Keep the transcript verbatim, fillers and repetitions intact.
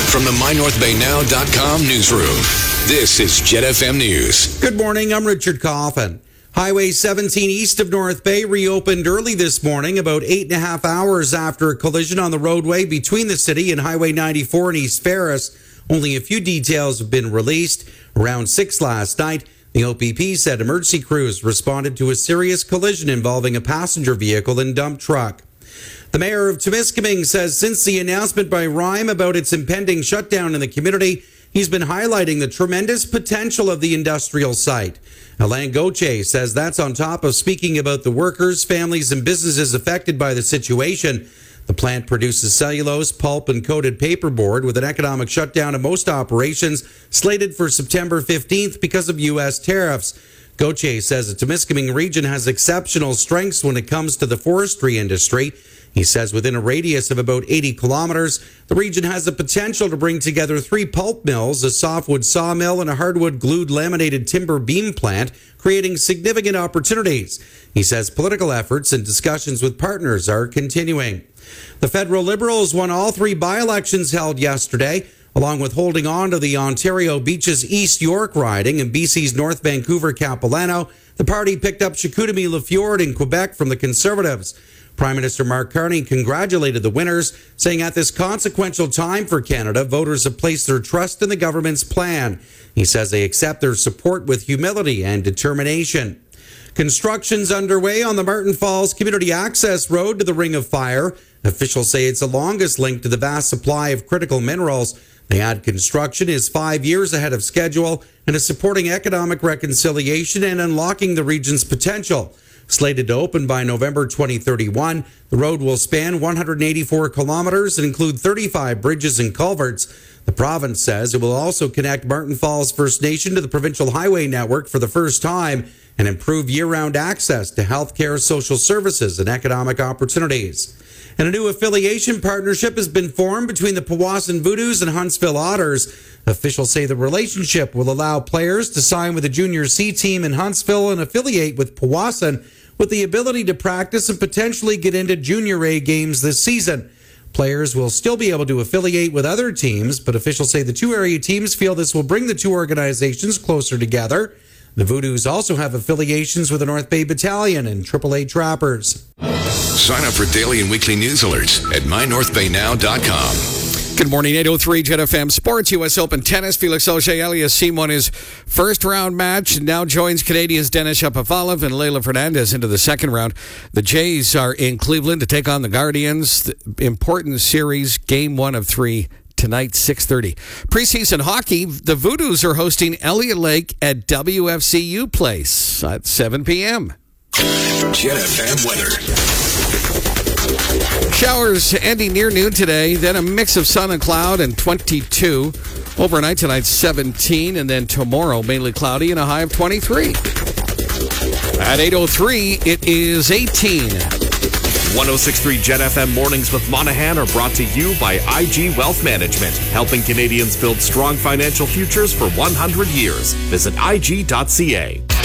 From the my north bay now dot com newsroom, this is Jet F M News. Good morning, I'm Richard Coffin. Highway seventeen east of North Bay reopened early this morning, about eight and a half hours after a collision on the roadway between the city and Highway ninety-four in East Ferris. Only a few details have been released. Around six last night, the O P P said emergency crews responded to a serious collision involving a passenger vehicle and dump truck. The mayor of Temiskaming says since the announcement by Rime about its impending shutdown in the community, he's been highlighting the tremendous potential of the industrial site. Alain Gauthier says that's on top of speaking about the workers, families, and businesses affected by the situation. The plant produces cellulose, pulp, and coated paperboard with an economic shutdown of most operations slated for September fifteenth because of U S tariffs. Gauthier says the Temiskaming region has exceptional strengths when it comes to the forestry industry. He says within a radius of about eighty kilometers, the region has the potential to bring together three pulp mills, a softwood sawmill, and a hardwood glued laminated timber beam plant, creating significant opportunities. He says political efforts and discussions with partners are continuing. The federal Liberals won all three by-elections held yesterday, along with holding on to the Ontario Beaches East York riding and B C's North Vancouver Capilano. The party picked up Chicoutimi-Lafjord in Quebec from the Conservatives. Prime Minister Mark Carney congratulated the winners, saying at this consequential time for Canada, voters have placed their trust in the government's plan. He says they accept their support with humility and determination. Construction's underway on the Martin Falls Community Access Road to the Ring of Fire. Officials say it's the longest link to the vast supply of critical minerals. They add construction is five years ahead of schedule and is supporting economic reconciliation and unlocking the region's potential. Slated to open by November twenty thirty-one, the road will span one hundred eighty-four kilometers and include thirty-five bridges and culverts. The province says it will also connect Martin Falls First Nation to the provincial highway network for the first time and improve year-round access to healthcare, social services, and economic opportunities. And a new affiliation partnership has been formed between the Powassan Voodoos and Huntsville Otters. Officials say the relationship will allow players to sign with the Junior C team in Huntsville and affiliate with Powassan, with the ability to practice and potentially get into Junior A games this season. Players will still be able to affiliate with other teams, but officials say the two area teams feel this will bring the two organizations closer together. The Voodoos also have affiliations with the North Bay Battalion and triple A Trappers. Sign up for daily and weekly news alerts at my north bay now dot com. Good morning, eight oh three Jet F M Sports. U S Open Tennis. Felix Auger-Aliassime won his first round match and now joins Canadians Denis Shapovalov and Leylah Fernandez into the second round. The Jays are in Cleveland to take on the Guardians. The important series, game one of three tonight, six thirty. Preseason hockey, the Voodoos are hosting Elliott Lake at W F C U Place at seven p.m. Jet F M weather. Showers ending near noon today, then a mix of sun and cloud and twenty-two. Overnight tonight, seventeen, and then tomorrow, mainly cloudy and a high of twenty-three. At eight oh three, it is eighteen. one oh six point three Jet F M Mornings with Monahan are brought to you by I G Wealth Management, helping Canadians build strong financial futures for one hundred years. Visit I G dot C A.